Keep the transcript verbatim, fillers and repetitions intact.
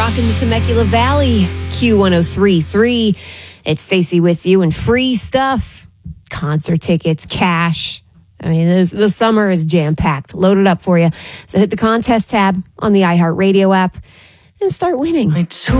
rocking the Temecula Valley, Q one oh three point three. It's Stacy with you, and free stuff, concert tickets, cash. I mean, this, the summer is jam-packed, loaded up for you. So hit the contest tab on the iHeartRadio app and start winning.